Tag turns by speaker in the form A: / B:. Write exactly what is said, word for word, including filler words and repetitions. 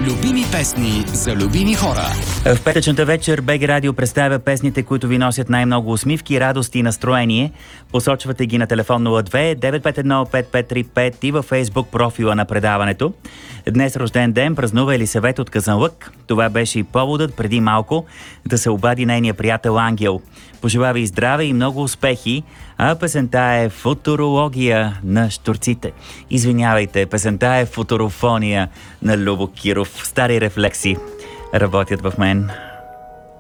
A: Любими песни за любими хора.
B: В петъчната вечер БГ Радио представя песните, които ви носят най-много усмивки, радост и настроение. Посочвате ги на телефон нула две девет пет едно пет пет три пет и във Фейсбук профила на предаването. Днес рожден ден празнува Елисавета от Казанлък. Това беше и поводът преди малко да се обади нейния приятел Ангел. Пожелава и здраве и много успехи, а песента е футурология на щурците. Извинявайте, песента е футурофония на Любо Киров. Стари рефлекси работят в мен.